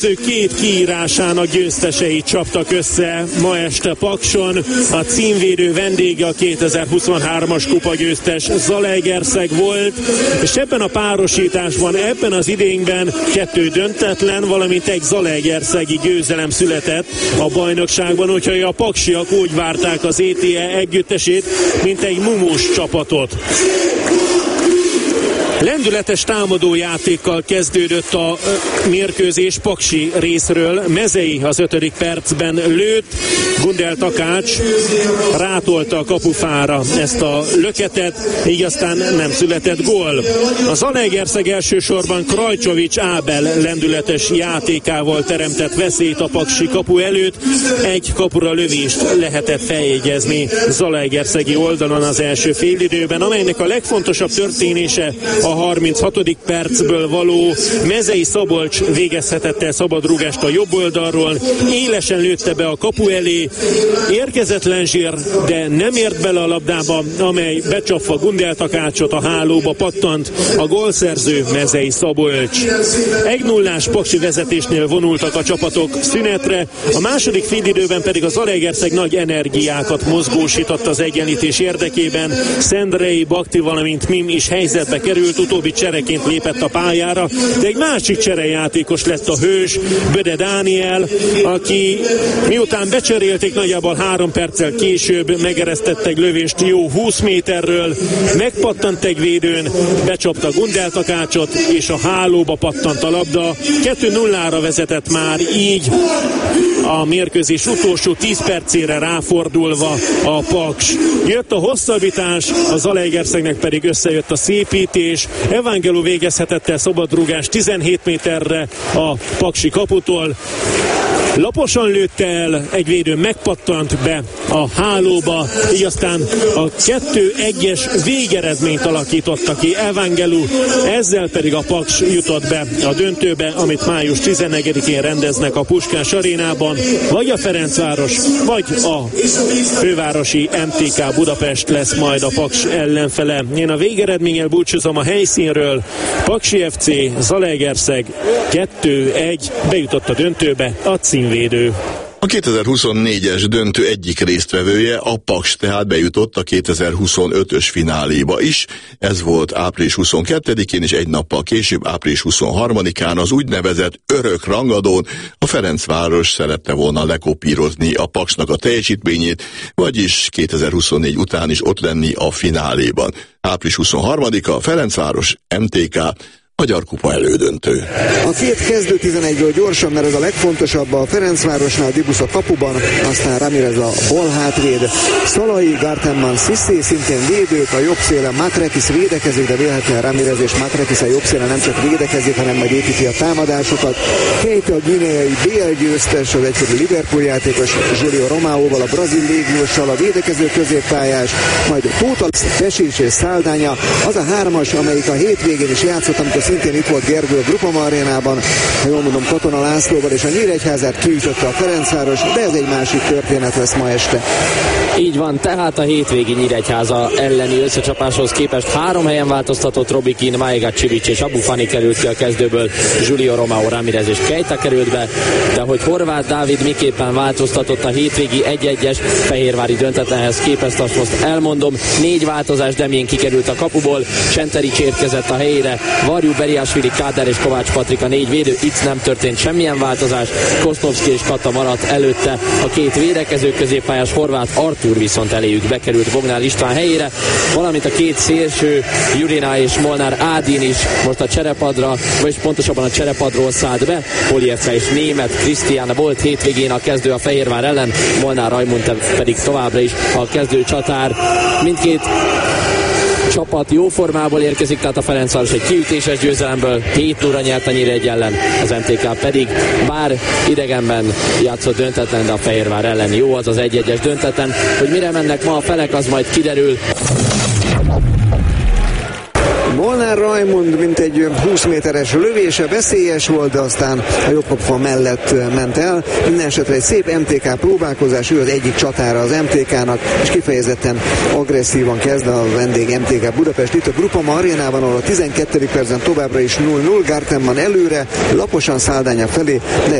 Két kiírásának győztesei csaptak össze ma este Pakson. A címvédő vendége a 2023-as kupagyőztes Zalaegerszeg volt, és ebben a párosításban, ebben az idényben 2 döntetlen, valamint egy zalaegerszegi győzelem született a bajnokságban, úgyhogy a paksiak úgy várták az ETE együttesét, mint egy mumus csapatot. Lendületes támadójátékkal kezdődött a mérkőzés paksi részről. Mezei az 5. percben lőtt, Gundel Takács rátolta a kapufára ezt a löketet, így aztán nem született gól. A Zalaegerszeg elsősorban Krajcsovics Ábel lendületes játékával teremtett veszélyt a paksi kapu előtt. Egy kapura lövést lehetett feljegyezni Zalaegerszegi oldalon az első félidőben, amelynek a legfontosabb történése a 36. percből való Mezei Szabolcs végezhetett el szabadrúgást a jobb oldalról, élesen lőtte be a kapu elé, érkezett Lenzsér, de nem ért bele a labdába, amely becsapva Gundel Takácsot a hálóba pattant, a gólszerző Mezei Szabolcs. 1-0-ás paksi vezetésnél vonultak a csapatok szünetre, a második félidőben pedig a Zalaegerszeg nagy energiákat mozgósított az egyenlítés érdekében. Szendrei, Bakti, valamint Mim is helyzetbe került, utóbbi csereként lépett a pályára, de egy másik cserejátékos lett a hős, Böde Dániel, aki miután becserélték, nagyjából 3 perccel később megeresztett egy lövést jó 20 méterről, megpattant egy védőn, becsapta Gundel Takácsot, és a hálóba pattant a labda. 2-0-ra vezetett már így a mérkőzés utolsó 10 percére ráfordulva a Paks. Jött a hosszabbítás, a Zalaegerszegnek pedig összejött a szépítés. Evangelu végezhetett el szabadrúgás 17 méterre a paksi kaputól. Laposan lőtte el, egy védő megpattant be a hálóba, így aztán a 2-1-es végeredményt alakította ki Evangelu, ezzel pedig a Paks jutott be a döntőbe, amit május 14-én rendeznek a Puskás arénában, vagy a Ferencváros, vagy a fővárosi MTK Budapest lesz majd a Paks ellenfele. Én a végeredménnyel búcsúzom a helyszínről. Paksi FC, Zalaegerszeg 2-1, bejutott a döntőbe a címvédő. A 2024-es döntő egyik résztvevője, a Paks, tehát bejutott a 2025-ös fináléba is. Ez volt április 22-én, és egy nappal később, április 23-án az úgynevezett örök rangadón a Ferencváros szerette volna lekopírozni a Paksnak a teljesítményét, vagyis 2024 után is ott lenni a fináléban. Április 23-a Ferencváros, MTK, Magyar Kupa elődöntő. A két kezdő 11-ből gyorsan, mert ez a legfontosabb, a Ferencvárosnál Dibusz a kapuban, aztán Ramirez a bal hátvéd, Szalai, Gartenman, Sissi szintén védők, a jobb szélen Matrekis védekezik, de véletlenül Ramirez és Matrekis a jobb szélen nem csak védekezik, hanem majd építi a támadásokat. Keita, a guineai BL győztes, az egyszerű Liverpool játékos Julio Romáóval, a brazil légióssal, a védekező középpályás, majd Tóta, Pesics és Száldánya, az a hármas, amelyik a hétvégén is játszott, amikor szintén itt volt Gergő a Grupama arénában, ha jól mondom, Katona Lászlóval, és a Nyíregyházát kiütötte a Ferencváros, de ez egy másik történet lesz ma este. Így van, tehát a hétvégi Nyíregyháza elleni összecsapáshoz képest 3 helyen változtatott Robikin, Maega Csivics és Abu Fani került ki a kezdőből, Julio Romao, Ramirez és Keita került be, de hogy Horváth Dávid miképpen változtatott a hétvégi 1-1-es fehérvári döntetlenhez képest, azt most elmondom. 4 változás, Demjén kikerült a kapuból, Senterics érkezett a helyére, Varjú, Beriásvili, Káder és Kovács Patrik a 4 védő, itt nem történt semmilyen változás, Kosznovszki és Kata maradt előtte, a 2 védekező középpályás Horváth Artúr viszont eléjük bekerült Bognár István helyére, valamint a 2 szélső, Jurina és Molnár Ádin is most a cserepadra, vagyis pontosabban a cserepadról szállt be, Poljevca és Németh Krisztián volt hétvégén a kezdő a Fehérvár ellen, Molnár Rajmund pedig továbbra is a kezdő csatár. Mindkét csapat jó formából érkezik, tehát a Ferencváros egy kiütéses győzelemből 7-0-ra nyert a Nyíregy ellen, az MTK pedig bár idegenben játszott döntetlen, de a Fehérvár ellen jó az az 1-1-es döntetlen. Hogy mire mennek ma a felek, az majd kiderül. Molnár Már Raimund mintegy 20 méteres lövése veszélyes volt, de aztán a jobb kapufa mellett ment el. Minden esetre egy szép MTK próbálkozás, ő az egyik csatára az MTK-nak, és kifejezetten agresszívan kezd a vendég MTK Budapest itt a Groupama arénában, ahol a 12. percben továbbra is 0-0, Gartenmann előre, laposan Száldánya felé, de